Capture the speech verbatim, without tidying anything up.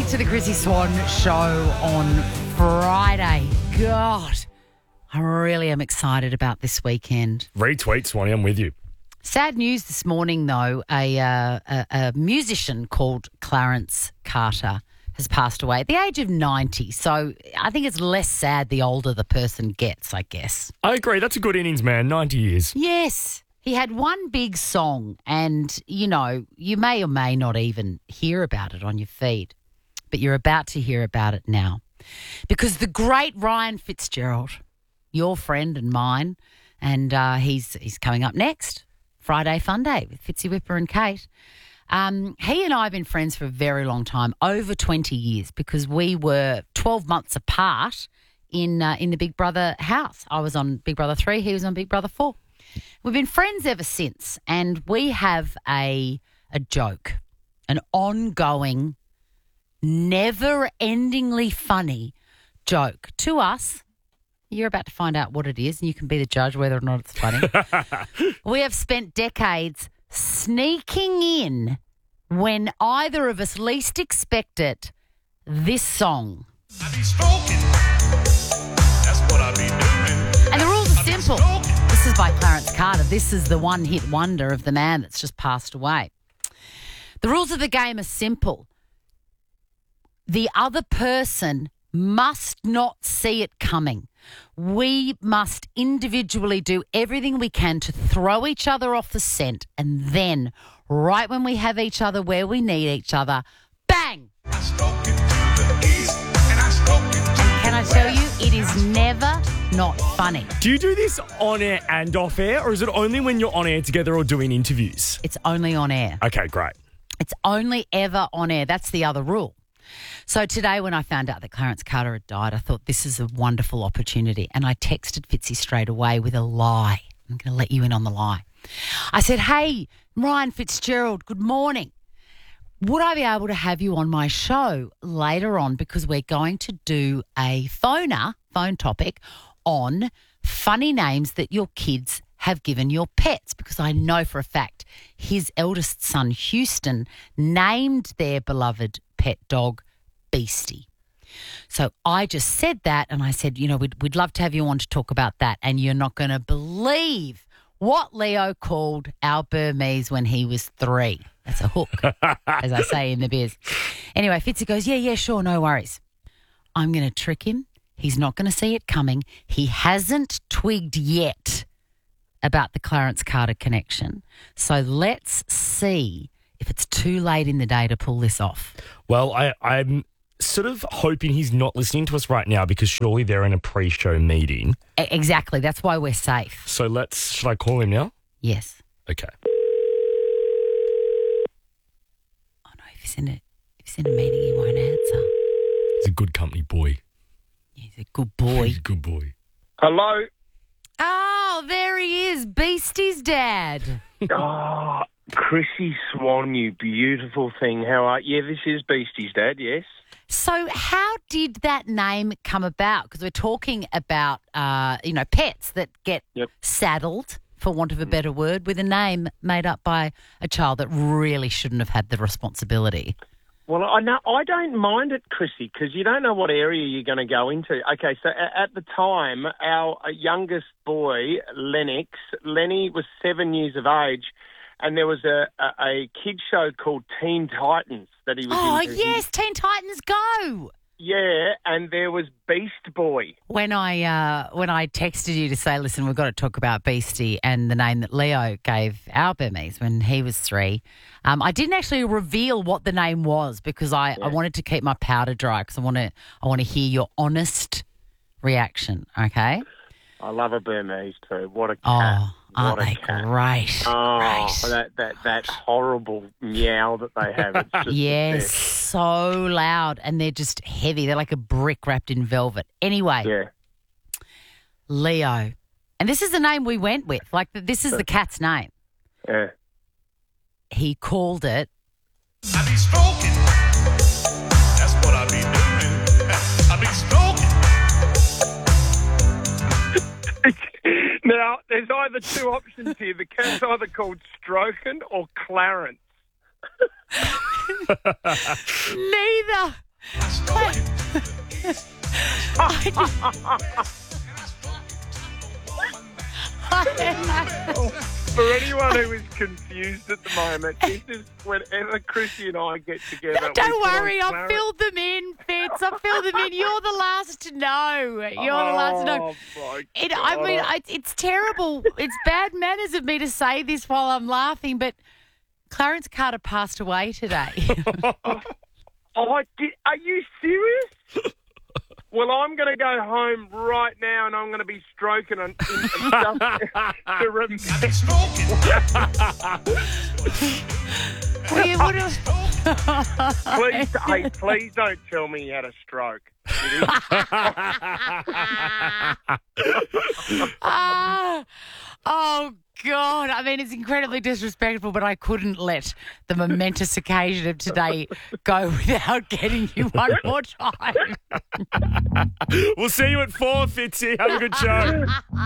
to the Chrissy Swan Show on Friday. God, I really am excited about this weekend. Retweet, Swanee, I'm with you. Sad news this morning, though. A, uh, a, a musician called Clarence Carter has passed away at the age of ninety. So I think it's less sad the older the person gets, I guess. I agree. That's a good innings, man. ninety years. Yes. He had one big song and, you know, you may or may not even hear about it on your feed, but you're about to hear about it now. Because the great Ryan Fitzgerald, your friend and mine, and uh, he's he's coming up next, Friday Fun Day with Fitzy Whipper and Kate. Um, he and I have been friends for a very long time, over twenty years, because we were twelve months apart in uh, in the Big Brother house. I was on Big Brother three, he was on Big Brother four. We've been friends ever since, and we have a a joke, an ongoing, never-endingly funny joke to us. You're about to find out what it is, and you can be the judge whether or not it's funny. We have spent decades sneaking in when either of us least expect it, this song. I be stroking. That's what I be doing. And the rules are simple. This is by Clarence Carter. This is the one-hit wonder of the man that's just passed away. The rules of the game are simple. The other person must not see it coming. We must individually do everything we can to throw each other off the scent, and then, right when we have each other where we need each other, bang! I stroke it to the east and I stroke it to And can I tell you, it is never not funny. Do you do this on air and off air, or is it only when you're on air together or doing interviews? It's only on air. Okay, great. It's only ever on air. That's the other rule. So today when I found out that Clarence Carter had died, I thought this is a wonderful opportunity. And I texted Fitzy straight away with a lie. I'm going to let you in on the lie. I said, hey, Ryan Fitzgerald, good morning. Would I be able to have you on my show later on, because we're going to do a phoner, phone topic on funny names that your kids have given your pets, because I know for a fact his eldest son, Houston, named their beloved pet dog Beastie. So I just said that, and I said, you know, we'd, we'd love to have you on to talk about that, and you're not going to believe what Leo called our Burmese when he was three. That's a hook, as I say in the biz. Anyway, Fitzy goes, yeah, yeah, sure, no worries. I'm going to trick him. He's not going to see it coming. He hasn't twigged yet about the Clarence Carter connection. So let's see if it's too late in the day to pull this off. Well, I, I'm sort of hoping he's not listening to us right now, because surely they're in a pre-show meeting. E- exactly. That's why we're safe. So let's, should I call him now? Yes. Okay. Oh, no, if he's in a, if he's in a meeting, he won't answer. He's a good company boy. He's a good boy. He's a good boy. Hello. Oh, there he is, Beastie's dad. Oh, Chrissy Swan, you beautiful thing. How are you? Yeah, this is Beastie's dad, yes. So how did that name come about? Because we're talking about, uh, you know, pets that get Yep. saddled, for want of a better word, with a name made up by a child that really shouldn't have had the responsibility. Well, I know I don't mind it, Chrissy, because you don't know what area you're going to go into. Okay, so at, at the time, our youngest boy, Lennox, Lenny was seven years of age, and there was a, a, a kid show called Teen Titans that he was Oh, into. yes, Teen Titans Go! Yeah, and there was Beast Boy. When I uh, when I texted you to say, listen, we've got to talk about Beastie and the name that Leo gave our Burmese when he was three, um, I didn't actually reveal what the name was, because I, Yeah. I wanted to keep my powder dry, because I want to I want to hear your honest reaction, okay? I love a Burmese too. What a cat. Oh, aren't what a they cat. great? Oh, Great. that, that, that horrible meow that they have. It's just the Yes, best. so loud, and they're just heavy. They're like a brick wrapped in velvet. Anyway, Yeah. Leo. And this is the name we went with. Like, this is the cat's name. Yeah. He called it I be stroking. That's what I be doing. I be stroking. Now, there's either two options here. The cat's either called Stroken or Clarence. neither. For anyone who is confused at the moment, this is whenever Chrissy and I get together. No, we don't put on worry, I've Clarence- filled them in, Fitz. I've filled them in. You're the last to know. You're the last to know. Oh, my It, I God. mean, I, it's terrible. It's bad manners of me to say this while I'm laughing, but Clarence Carter passed away today. Oh, did, are you serious? Well, I'm going to go home right now and I'm going to be stroking on, in, just to remember. Well, yeah, what do- Please, hey, please don't tell me you had a stroke. It is- Ah, oh, God. I mean, it's incredibly disrespectful, but I couldn't let the momentous occasion of today go without getting you one more time. We'll see you at four, Fitzy. Have a good show.